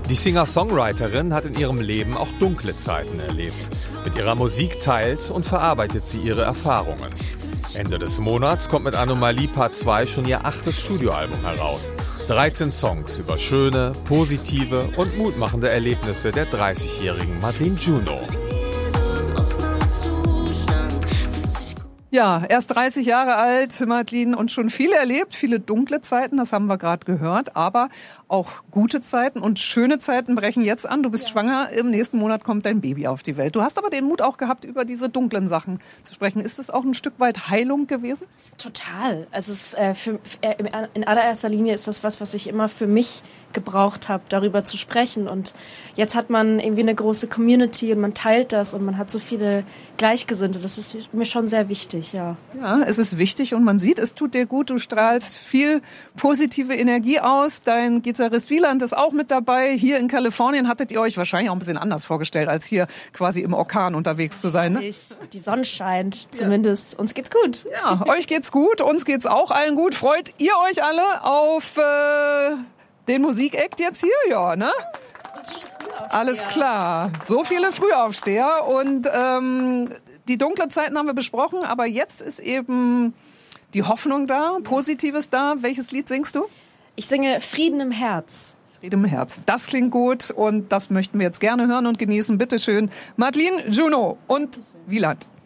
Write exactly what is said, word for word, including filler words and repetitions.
Die Singer-Songwriterin hat in ihrem Leben auch dunkle Zeiten erlebt. Mit ihrer Musik teilt und verarbeitet sie ihre Erfahrungen. Ende des Monats kommt mit Anomalie Part zwei schon ihr achtes Studioalbum heraus. dreizehn Songs über schöne, positive und mutmachende Erlebnisse der dreißigjährigen Madeleine Juno. Ja, erst dreißig Jahre alt, Madeleine, und schon viel erlebt, viele dunkle Zeiten, das haben wir gerade gehört, aber auch gute Zeiten und schöne Zeiten brechen jetzt an. Du bist ja. schwanger, im nächsten Monat kommt dein Baby auf die Welt. Du hast aber den Mut auch gehabt, über diese dunklen Sachen zu sprechen. Ist es auch ein Stück weit Heilung gewesen? Total. Also es ist, äh, für, äh, in allererster Linie ist das was, was ich immer für mich gebraucht habe, darüber zu sprechen. Und jetzt hat man irgendwie eine große Community und man teilt das und man hat so viele Gleichgesinnte. Das ist mir schon sehr wichtig, ja. Ja, es ist wichtig und man sieht, es tut dir gut. Du strahlst viel positive Energie aus. Dein Gitarrist Wieland ist auch mit dabei. Hier in Kalifornien hattet ihr euch wahrscheinlich auch ein bisschen anders vorgestellt, als hier quasi im Orkan unterwegs zu sein, ne? Die Sonne scheint zumindest. Ja. Uns geht's gut. Ja, euch geht's gut. Uns geht's auch allen gut. Freut ihr euch alle auf äh, den Musikakt jetzt hier? Ja, ne? Alles klar. So viele Frühaufsteher. Und ähm, die dunklen Zeiten haben wir besprochen, aber jetzt ist eben die Hoffnung da, Positives da. Welches Lied singst du? Ich singe Frieden im Herz. Frieden im Herz. Das klingt gut und das möchten wir jetzt gerne hören und genießen. Bitte schön, Madeleine Juno und Wieland.